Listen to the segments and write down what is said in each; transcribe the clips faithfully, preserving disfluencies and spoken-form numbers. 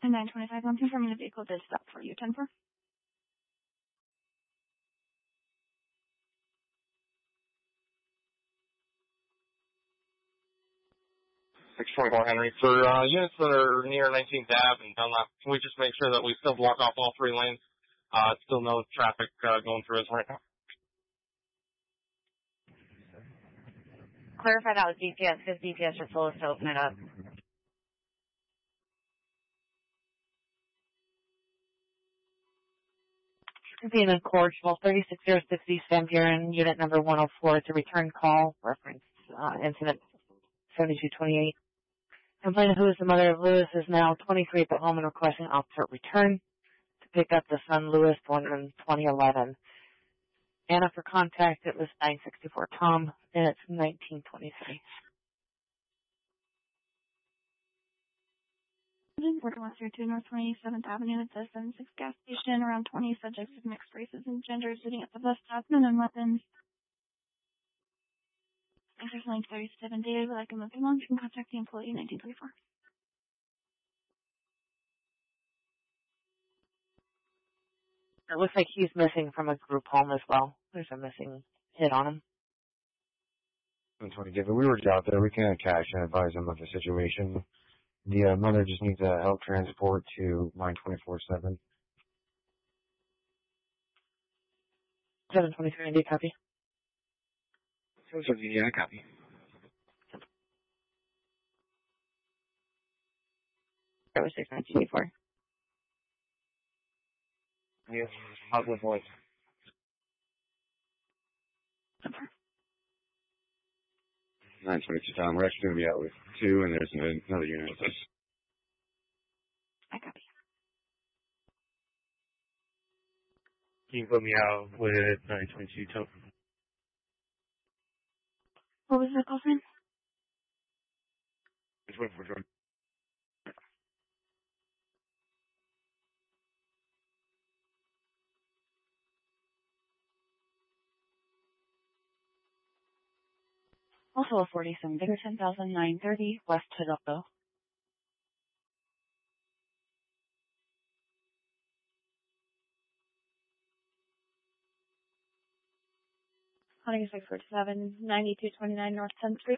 And nine twenty-five, I'm confirming the vehicle did stop for you. ten four. six twenty-four Henry. For uh, units that are near nineteenth Avenue and Dunlap, can we just make sure that we still block off all three lanes? Uh, still no traffic uh, going through us right now. Clarify that with D P S, because D P S are full to open it up. Being in Cordial, thirty-six oh six East Van Buren, unit number one oh four. It's a return call, reference uh, incident seventy-two twenty-eight. Complainant, who is the mother of Lewis, is now twenty-three at home and requesting officer return to pick up the son Lewis, born in twenty eleven. Anna, for contact, it was nine sixty-four Tom, and it's nineteen twenty-three. Working West two North twenty-seventh Avenue at the seventy-six gas station. Around twenty subjects of mixed races and genders sitting at the bus stop. Men and weapons. Enters lane thirty-seven dated. Would like a moving on. You can contact the employee nineteen twenty-four. It looks like he's missing from a group home as well. There's a missing hit on him. seven twenty, David, we were out there. We can't catch and advise him of the situation. The uh, mother just needs a help transport to line twenty-four seven. seven twenty-three, Indy, copy. seven twenty-three, yeah, copy. That was six nineteen eighty-four. Yes, positive voice. nine twenty-two, Tom. We're actually going to be out with two, and there's another unit with us. I copy. Can you put me out with nine twenty-two, Tom? What was the call sign? It's waiting for Jordan. Also a forty-seven Bigger ten thousand nine thirty West Hidalgo. Hunting six forty-seven ninety-two twenty-nine North tenth Street.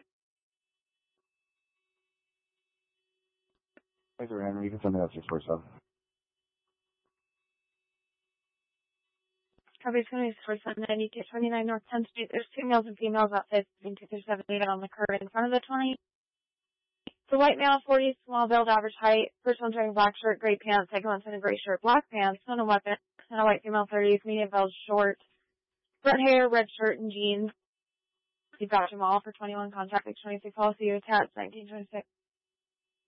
Thanks, Henry. You can send me out six forty-seven. Copy twenty six forty-seven ninety-two twenty-nine North tenth Street. There's two males and females outside two thirty-seven unit on the curb in front of the twenty. The white male, forty, small build, average height. First one's wearing black shirt, gray pants. Second one's in a gray shirt, black pants, and a weapon. And a white female, thirties, medium build, short. Red hair, red shirt, and jeans. You've got them all for twenty-one contract, six twenty-six policy, you attached, nineteen twenty-six.